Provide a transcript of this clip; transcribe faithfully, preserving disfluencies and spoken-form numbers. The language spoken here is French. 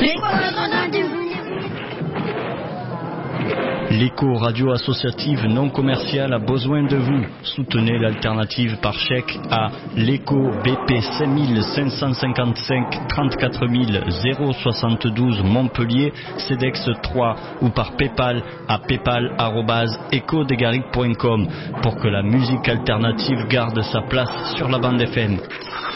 L'écho radio associative non commerciale a besoin de vous. Soutenez l'alternative par chèque à l'écho B P cinq cinq cent cinquante-cinq trente-quatre mille soixante-douze Montpellier, CEDEX trois ou par Paypal à paypal arobase echo degaric point com pour que la musique alternative garde sa place sur la bande F M.